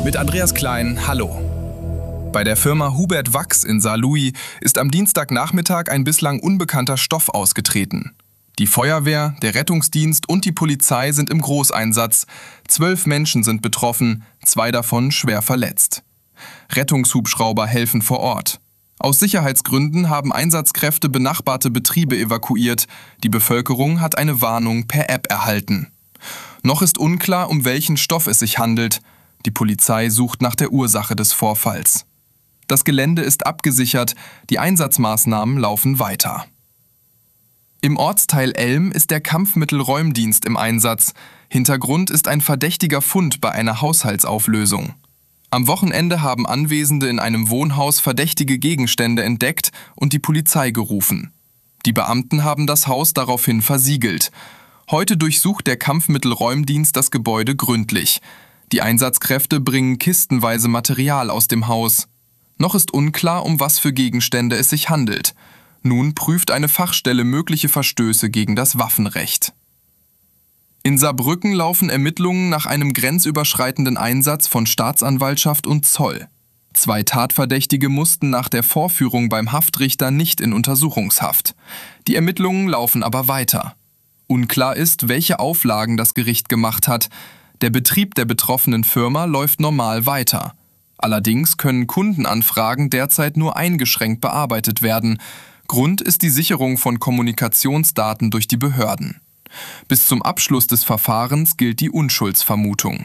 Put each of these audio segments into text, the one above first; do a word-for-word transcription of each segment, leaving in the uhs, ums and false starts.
Mit Andreas Klein, hallo. Bei der Firma Hubert Wachs in Saarlouis ist am Dienstagnachmittag ein bislang unbekannter Stoff ausgetreten. Die Feuerwehr, der Rettungsdienst und die Polizei sind im Großeinsatz. Zwölf Menschen sind betroffen, zwei davon schwer verletzt. Rettungshubschrauber helfen vor Ort. Aus Sicherheitsgründen haben Einsatzkräfte benachbarte Betriebe evakuiert. Die Bevölkerung hat eine Warnung per App erhalten. Noch ist unklar, um welchen Stoff es sich handelt. Die Polizei sucht nach der Ursache des Vorfalls. Das Gelände ist abgesichert, die Einsatzmaßnahmen laufen weiter. Im Ortsteil Elm ist der Kampfmittelräumdienst im Einsatz. Hintergrund ist ein verdächtiger Fund bei einer Haushaltsauflösung. Am Wochenende haben Anwesende in einem Wohnhaus verdächtige Gegenstände entdeckt und die Polizei gerufen. Die Beamten haben das Haus daraufhin versiegelt. Heute durchsucht der Kampfmittelräumdienst das Gebäude gründlich. Die Einsatzkräfte bringen kistenweise Material aus dem Haus. Noch ist unklar, um was für Gegenstände es sich handelt. Nun prüft eine Fachstelle mögliche Verstöße gegen das Waffenrecht. In Saarbrücken laufen Ermittlungen nach einem grenzüberschreitenden Einsatz von Staatsanwaltschaft und Zoll. Zwei Tatverdächtige mussten nach der Vorführung beim Haftrichter nicht in Untersuchungshaft. Die Ermittlungen laufen aber weiter. Unklar ist, welche Auflagen das Gericht gemacht hat. Der Betrieb der betroffenen Firma läuft normal weiter. Allerdings können Kundenanfragen derzeit nur eingeschränkt bearbeitet werden. Grund ist die Sicherung von Kommunikationsdaten durch die Behörden. Bis zum Abschluss des Verfahrens gilt die Unschuldsvermutung.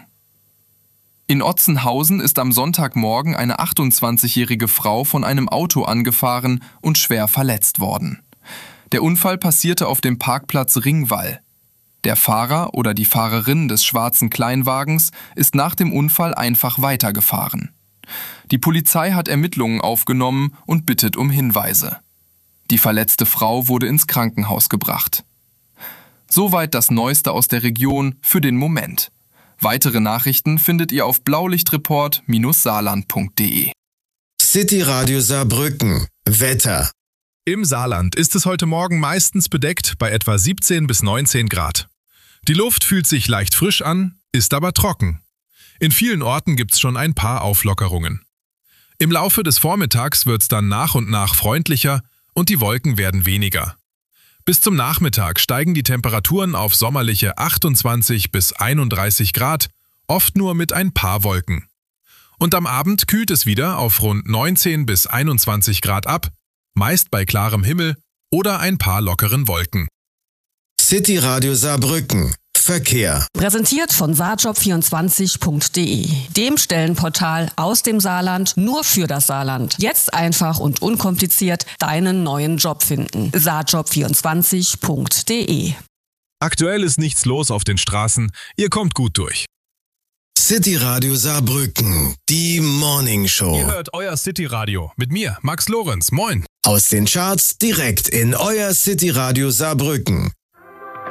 In Otzenhausen ist am Sonntagmorgen eine achtundzwanzigjährige Frau von einem Auto angefahren und schwer verletzt worden. Der Unfall passierte auf dem Parkplatz Ringwall. Der Fahrer oder die Fahrerin des schwarzen Kleinwagens ist nach dem Unfall einfach weitergefahren. Die Polizei hat Ermittlungen aufgenommen und bittet um Hinweise. Die verletzte Frau wurde ins Krankenhaus gebracht. Soweit das Neueste aus der Region für den Moment. Weitere Nachrichten findet ihr auf blaulichtreport Bindestrich saarland Punkt de. City Radio Saarbrücken. Wetter. Im Saarland ist es heute Morgen meistens bedeckt bei etwa siebzehn bis neunzehn Grad. Die Luft fühlt sich leicht frisch an, ist aber trocken. In vielen Orten gibt's schon ein paar Auflockerungen. Im Laufe des Vormittags wird's dann nach und nach freundlicher und die Wolken werden weniger. Bis zum Nachmittag steigen die Temperaturen auf sommerliche achtundzwanzig bis einunddreißig Grad, oft nur mit ein paar Wolken. Und am Abend kühlt es wieder auf rund neunzehn bis einundzwanzig Grad ab, meist bei klarem Himmel oder ein paar lockeren Wolken. City Radio Saarbrücken. Verkehr. Präsentiert von saarjob vierundzwanzig Punkt de, dem Stellenportal aus dem Saarland nur für das Saarland. Jetzt einfach und unkompliziert deinen neuen Job finden. saarjob vierundzwanzig Punkt de. Aktuell ist nichts los auf den Straßen, ihr kommt gut durch. City Radio Saarbrücken, die Morning Show. Ihr hört euer City Radio mit mir, Max Lorenz. Moin. Aus den Charts direkt in euer City Radio Saarbrücken.